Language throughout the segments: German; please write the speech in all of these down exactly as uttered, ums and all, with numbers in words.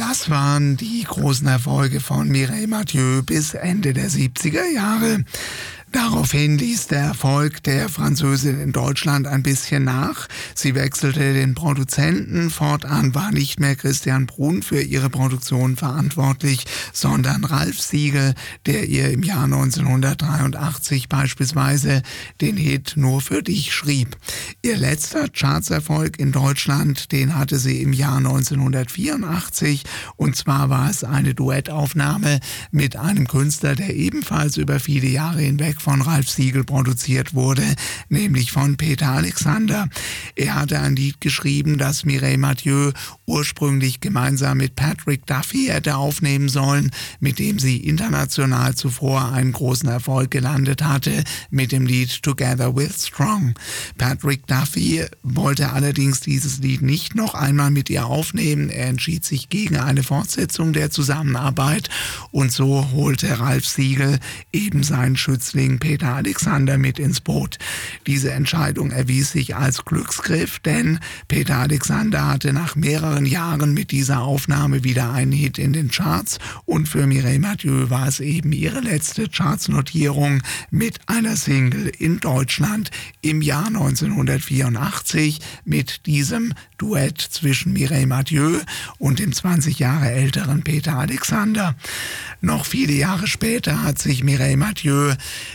Das waren die großen Erfolge von Mireille Mathieu bis Ende der siebziger Jahre. Daraufhin ließ der Erfolg der Französin in Deutschland ein bisschen nach. Sie wechselte den Produzenten. Fortan war nicht mehr Christian Brun für ihre Produktion verantwortlich, sondern Ralf Siegel, der ihr im Jahr neunzehnhundertdreiundachtzig beispielsweise den Hit Nur für dich schrieb. Ihr letzter Chartserfolg in Deutschland, den hatte sie im Jahr neunzehnhundertvierundachtzig. Und zwar war es eine Duettaufnahme mit einem Künstler, der ebenfalls über viele Jahre hinweg von Ralf Siegel produziert wurde, nämlich von Peter Alexander. Er hatte ein Lied geschrieben, das Mireille Mathieu ursprünglich gemeinsam mit Patrick Duffy hätte aufnehmen sollen, mit dem sie international zuvor einen großen Erfolg gelandet hatte, mit dem Lied Together With Strong. Patrick Duffy wollte allerdings dieses Lied nicht noch einmal mit ihr aufnehmen. Er entschied sich gegen eine Fortsetzung der Zusammenarbeit und so holte Ralf Siegel eben seinen Schützling Peter Alexander mit ins Boot. Diese Entscheidung erwies sich als Glücksgriff, denn Peter Alexander hatte nach mehreren Jahren mit dieser Aufnahme wieder einen Hit in den Charts und für Mireille Mathieu war es eben ihre letzte Chartsnotierung mit einer Single in Deutschland im Jahr neunzehnhundertvierundachtzig mit diesem Duett zwischen Mireille Mathieu und dem zwanzig Jahre älteren Peter Alexander. Noch viele Jahre später hat sich Mireille Mathieu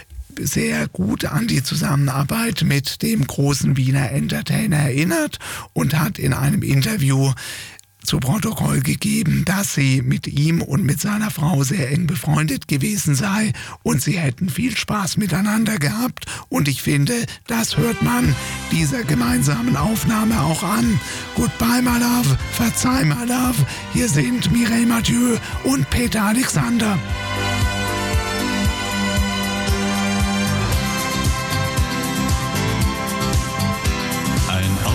sehr gut an die Zusammenarbeit mit dem großen Wiener Entertainer erinnert und hat in einem Interview zu Protokoll gegeben, dass sie mit ihm und mit seiner Frau sehr eng befreundet gewesen sei und sie hätten viel Spaß miteinander gehabt und ich finde, das hört man dieser gemeinsamen Aufnahme auch an. Goodbye my love, verzeih my love, hier sind Mireille Mathieu und Peter Alexander.